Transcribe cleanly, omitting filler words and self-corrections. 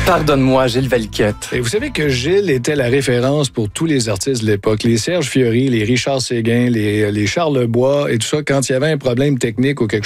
Pardonne-moi, Gilles Valiquette. Et vous savez que Gilles était la référence pour tous les artistes de l'époque. Les Serge Fiori, les Richard Séguin, les Charles Lebois et tout ça. Quand il y avait un problème technique ou quelque